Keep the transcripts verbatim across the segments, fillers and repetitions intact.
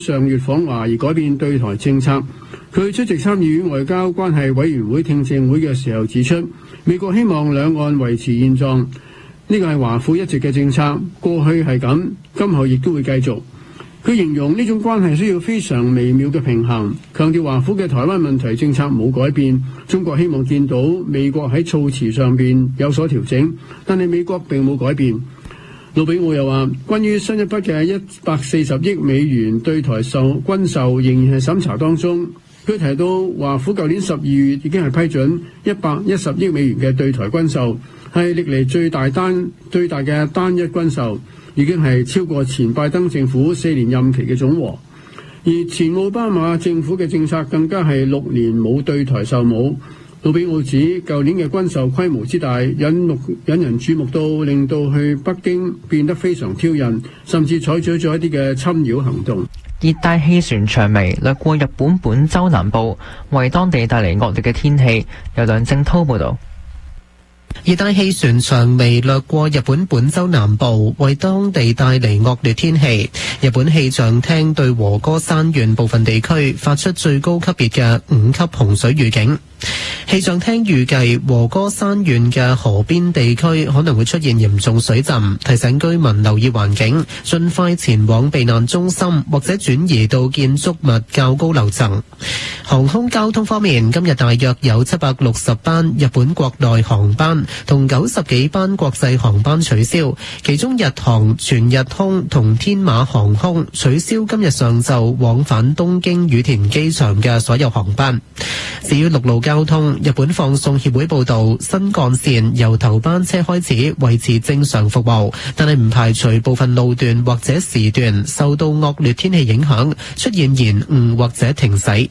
上月訪華而改變對台政策。佢出席參議院外交關係委員會聽證會嘅時候指出，美國希望兩岸維持現狀，呢個係華府一直嘅政策，過去係咁，今後亦都會繼續。佢形容呢種關係需要非常微妙嘅平衡，強調華府嘅台灣問題政策冇改變，中國希望見到美國喺措辭上邊有所調整，但係美國並冇改變。魯比奧又話，關於新一筆嘅一百四十億美元對台售軍售仍然係審查當中。佢提到華府舊年十二月已經係批准一百一十億美元嘅對台軍售，係歷嚟最大單最大嘅單一軍售，已經係超過前拜登政府四年任期嘅總和。而前奧巴馬政府嘅政策更加係六年冇對台售武。魯比奧指舊年嘅軍售規模之大，引目引人注目到令到去北京變得非常挑釁，甚至採取咗一啲嘅侵擾行動。 熱帶氣旋長眉掠過日本本州南部，為當地帶嚟惡劣嘅天氣。由梁正滔報導。 熱帶氣旋長眉掠過日本本州南部，為當地帶嚟惡劣天氣。日本氣象廳對和歌山縣部分地區發出最高級別嘅五級洪水預警。氣象廳預計和歌山縣嘅河邊地區可能會出現嚴重水浸，提醒居民留意環境，盡快前往避難中心或者轉移到建築物較高樓層。航空交通方面，今日大約有七百六十班日本國內航班同九十幾班國際航班取消，其中日航、全日空同天馬航空取消今日上晝往返東京羽田機場嘅所有航班。至於陸路交通，日本放送協會報道，新幹線由頭班車開始維持正常服務，但係唔排除部分路段或者時段受到惡劣天氣影響，出現延誤或者停駛。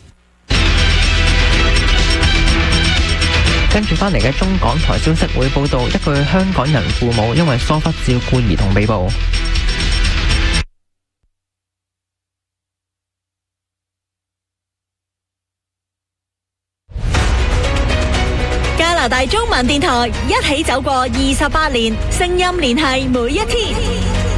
跟住翻嚟嘅中港台消息會報道，一對香港人父母因為疏忽照顧兒童被捕。 加拿大中文電台一起走過二十八年，聲音聯繫每一天。